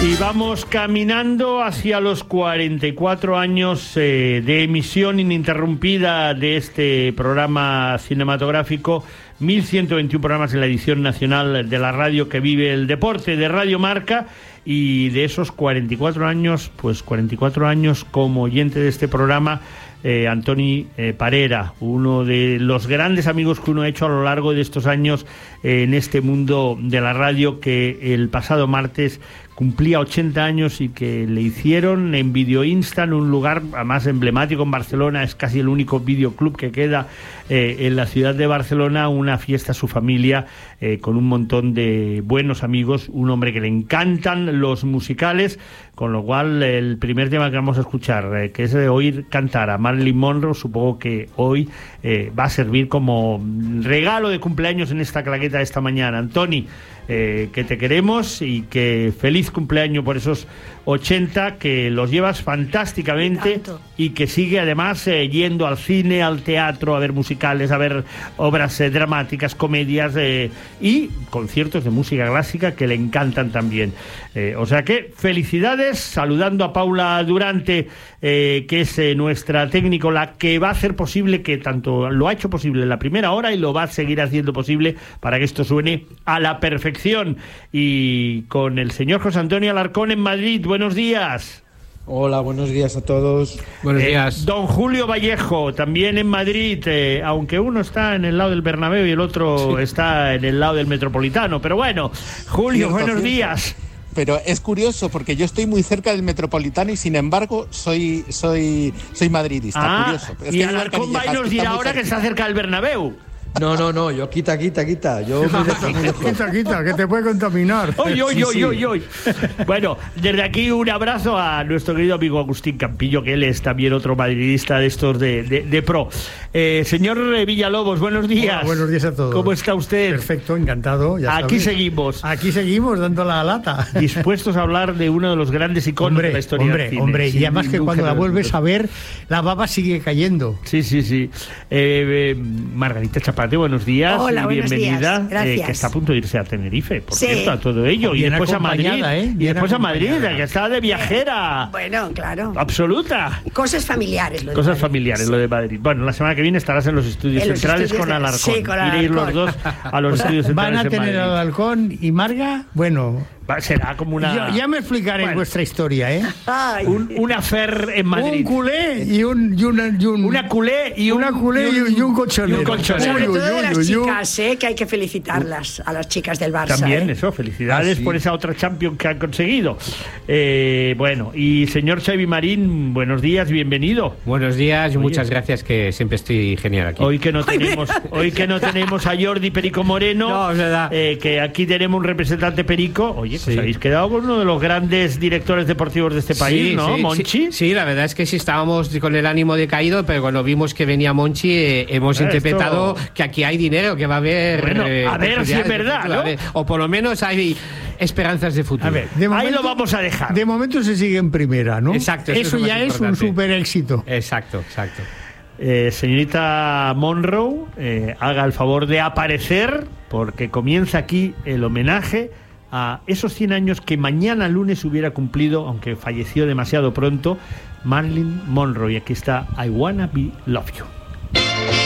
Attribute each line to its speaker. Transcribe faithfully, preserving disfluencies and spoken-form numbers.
Speaker 1: Y vamos caminando hacia los cuarenta y cuatro años eh, de emisión ininterrumpida de este programa cinematográfico, mil ciento veintiuno programas en la edición nacional de la radio que vive el deporte de Radio Marca. Y de esos cuarenta y cuatro años, pues cuarenta y cuatro años como oyente de este programa, eh, Antoni eh, Parera, uno de los grandes amigos que uno ha hecho a lo largo de estos años eh, en este mundo de la radio, que el pasado martes cumplía ochenta años y que le hicieron en Video Instant, un lugar más emblemático en Barcelona, es casi el único videoclub que queda eh, en la ciudad de Barcelona, una fiesta a su familia eh, con un montón de buenos amigos, un hombre que le encantan los musicales, con lo cual el primer tema que vamos a escuchar, eh, que es de oír cantar a Marilyn Monroe, supongo que hoy eh, va a servir como regalo de cumpleaños en esta claqueta de esta mañana. Antoni, Eh, que te queremos y que feliz cumpleaños por esos ochenta, que los llevas fantásticamente y que sigue además eh, yendo al cine, al teatro, a ver musicales, a ver obras eh, dramáticas, comedias eh, y conciertos de música clásica que le encantan también. Eh, o sea que felicidades, saludando a Paula Durante, eh, que es eh, nuestra técnico, la que va a hacer posible, que tanto lo ha hecho posible en la primera hora y lo va a seguir haciendo posible para que esto suene a la perfección. Y con el señor José Antonio Alarcón en Madrid. Buenos días.
Speaker 2: Hola, buenos días a todos.
Speaker 3: Buenos
Speaker 1: eh,
Speaker 3: días.
Speaker 1: Don Julio Vallejo, también en Madrid, eh, aunque uno está en el lado del Bernabéu y el otro sí. está en el lado del Metropolitano. Pero bueno, Julio, cierto, buenos cierto. días.
Speaker 2: Pero es curioso porque yo estoy muy cerca del Metropolitano y sin embargo soy soy soy madridista.
Speaker 1: Ah,
Speaker 2: curioso. Es
Speaker 1: y
Speaker 2: que
Speaker 1: Alarcón va y nos dirá ahora cerca. Que está cerca del Bernabéu.
Speaker 4: No, no, no, yo quita, quita, quita. Yo
Speaker 5: quita, quita, que te puede contaminar.
Speaker 1: Oy, oy,
Speaker 4: sí,
Speaker 1: oy,
Speaker 4: sí.
Speaker 1: oy, oy. Bueno, desde aquí un abrazo a nuestro querido amigo Agustín Campillo, que él es también otro madridista de estos de, de, de pro. Eh, señor Villalobos, buenos días.
Speaker 5: Hola, buenos días a todos.
Speaker 1: ¿Cómo está usted?
Speaker 5: Perfecto, encantado. Ya
Speaker 1: aquí
Speaker 5: sabes.
Speaker 1: seguimos.
Speaker 5: Aquí seguimos dando la lata.
Speaker 1: Dispuestos a hablar de uno de los grandes iconos
Speaker 5: hombre,
Speaker 1: de la historia
Speaker 5: hombre,
Speaker 1: del cine.
Speaker 5: Hombre,
Speaker 1: sí,
Speaker 5: y además que cuando la vuelves a ver, la baba sigue cayendo.
Speaker 1: Sí, sí, sí. Eh, eh, Margarita Chapate, buenos días.
Speaker 6: Hola, buenos
Speaker 1: bienvenida,
Speaker 6: días. Gracias.
Speaker 1: Eh, que está a punto de irse a Tenerife, por
Speaker 6: sí.
Speaker 1: cierto, a todo ello.
Speaker 5: Bien
Speaker 1: y después a Madrid.
Speaker 5: ¿eh?
Speaker 1: Y después a Madrid, que está de viajera.
Speaker 6: Bueno, claro.
Speaker 1: Absoluta.
Speaker 6: Cosas familiares. Lo de
Speaker 1: Cosas
Speaker 6: Madrid.
Speaker 1: familiares,
Speaker 6: sí.
Speaker 1: lo de Madrid. Bueno, la semana que viene estarás en los estudios
Speaker 6: en los
Speaker 1: centrales
Speaker 6: estudios
Speaker 1: con
Speaker 6: de...
Speaker 1: Alarcón.
Speaker 6: Sí, con Alarcón.
Speaker 1: Ir los dos a los estudios centrales.
Speaker 5: Van a tener
Speaker 1: a
Speaker 5: Alarcón y Marga, bueno.
Speaker 1: Va, será como una.
Speaker 5: Yo, ya me explicaré
Speaker 1: bueno,
Speaker 5: vuestra historia, ¿eh?
Speaker 6: Ay.
Speaker 1: Un, una fer en Madrid.
Speaker 5: Un culé y un. Y una, y un
Speaker 1: una culé y un.
Speaker 5: Una culé y un, y un colchonero.
Speaker 1: Y un colchonero.
Speaker 6: Sobre
Speaker 5: Uy,
Speaker 6: todo
Speaker 5: uy,
Speaker 6: de las
Speaker 5: uy, uy.
Speaker 6: chicas, ¿eh? Que hay que felicitarlas a las chicas del Barça.
Speaker 1: También,
Speaker 6: ¿eh?
Speaker 1: eso, felicidades
Speaker 5: ah, sí.
Speaker 1: por esa otra Champions que han conseguido. Eh, bueno, y señor Xavi Marín, buenos días, bienvenido.
Speaker 3: Buenos días y
Speaker 1: Oye.
Speaker 3: muchas gracias, que siempre estoy genial aquí.
Speaker 1: Hoy que no tenemos, hoy que no tenemos a Jordi Perico Moreno,
Speaker 3: no, es verdad.
Speaker 1: Eh, que aquí tenemos un representante perico. Oye, pues
Speaker 3: sí.
Speaker 1: habéis quedado con uno de los grandes directores deportivos de este país,
Speaker 3: sí,
Speaker 1: ¿no?
Speaker 3: Sí,
Speaker 1: Monchi.
Speaker 3: Sí, sí, la verdad es que sí estábamos con el ánimo decaído, pero cuando vimos que venía Monchi, eh, hemos
Speaker 1: Esto...
Speaker 3: interpretado que aquí hay dinero, que va a haber.
Speaker 1: Bueno,
Speaker 3: eh,
Speaker 1: a ver si es verdad, ¿no?
Speaker 3: Ver, o por lo menos hay esperanzas de futuro.
Speaker 5: A ver, de momento,
Speaker 1: ahí lo vamos a dejar.
Speaker 5: De momento se sigue en primera, ¿no?
Speaker 3: Exacto, eso,
Speaker 5: eso
Speaker 3: es
Speaker 5: ya es un super éxito.
Speaker 3: Exacto, exacto.
Speaker 1: Eh, señorita Monroe, eh, haga el favor de aparecer, porque comienza aquí el homenaje a esos cien años que mañana lunes hubiera cumplido, aunque falleció demasiado pronto, Marilyn Monroe. Y aquí está I Wanna Be Love You.